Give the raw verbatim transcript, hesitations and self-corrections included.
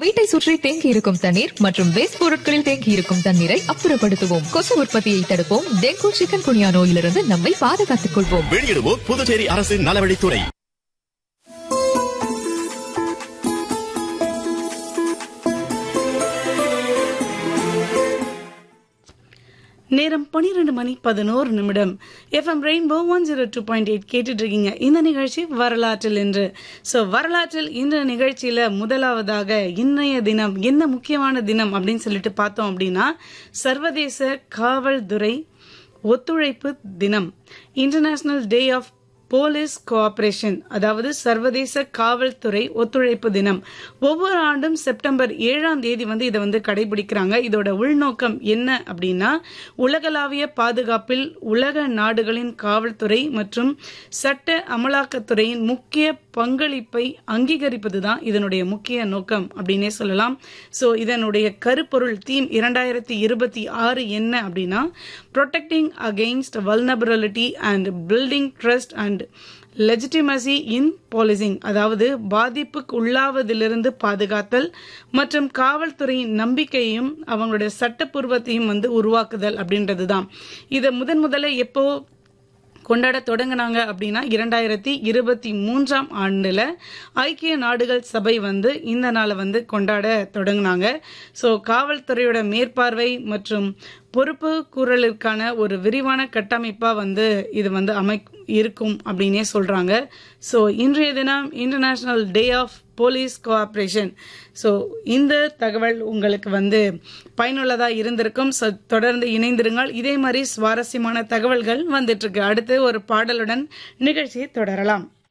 வீட்டை சுற்றி தேங்கி இருக்கும் தண்ணீர் மற்றும் வேஸ்ட் பொருட்களில் தேங்கி இருக்கும் தண்ணீரை அப்புறப்படுத்துவோம். கொசு உற்பத்தியை தடுப்போம். டெங்கு, சிக்கன் குனியா நோயிலிருந்து நம்மை பாதுகாத்துக் கொள்வோம். வெளியிடுவோம் புதுச்சேரி அரசு நலவழித்துறை. நேரம் பனிரெண்டு மணி பதினோரு நிமிடம். FM rainbow one zero two point eight கேட்டுட்டு இருக்கீங்க. இந்த நிகழ்ச்சி வரலாற்றில் என்று. ஸோ வரலாற்றில் இந்த நிகழ்ச்சியில முதலாவதாக இன்றைய தினம் என்ன முக்கியமான தினம் அப்படின்னு சொல்லிட்டு பார்த்தோம் அப்படின்னா, சர்வதேச காவல்துறை ஒத்துழைப்பு தினம், international day of police cooperation, அதாவது சர்வதேச காவல்துறை ஒத்துழைப்பு தினம். ஒவ்வொரு ஆண்டும் செப்டம்பர் ஏழாம் தேதி வந்து இதை வந்து கடைபிடிக்கிறாங்க. இதோட உள்நோக்கம் என்ன அப்படின்னா, உலகளாவிய பாதுகாப்பில் உலக நாடுகளின் காவல்துறை மற்றும் சட்ட அமலாக்கத்துறையின் முக்கிய பங்களிப்பை அங்கீகரிப்பதுதான் இதனுடைய முக்கிய நோக்கம் அப்படின்னே சொல்லலாம். ஸோ இதனுடைய கருப்பொருள் தீம் இரண்டாயிரத்தி இருபத்தி ஆறு என்ன அப்படின்னா, protecting against vulnerability and building trust and legitimacy in policing, அதாவது பாதிப்புக்கு உள்ளாவதிலிருந்து பாதுகாத்தல் மற்றும் காவல்துறையின் நம்பிக்கையையும் அவங்களுடைய சட்டப்பூர்வத்தையும் வந்து உருவாக்குதல் அப்படின்றது தான். இதை முதன் முதல்ல எப்போ கொண்டாட தொடங்கினாங்க அப்படின்னா, இரண்டாயிரத்தி இருபத்தி மூன்றாம் ஆண்டுல ஐக்கிய நாடுகள் சபை வந்து இந்த நாளை வந்து கொண்டாட தொடங்கினாங்க. ஸோ காவல்துறையோட மேற்பார்வை மற்றும் பொறுப்பு கூறலுக்கான ஒரு விரிவான கட்டமைப்பா வந்து இது வந்து அமை இருக்கும் அப்படின்னே சொல்றாங்க. ஸோ இன்றைய தினம் international day of police cooperation. So இந்த தகவல் உங்களுக்கு வந்து பயனுள்ளதா இருந்திருக்கும். ஸோ தொடர்ந்து இணைந்திருங்கள். இதே மாதிரி சுவாரஸ்யமான தகவல்கள் வந்துட்டு இருக்கு. அடுத்து ஒரு பாடலுடன் நிகழ்ச்சியை தொடரலாம்.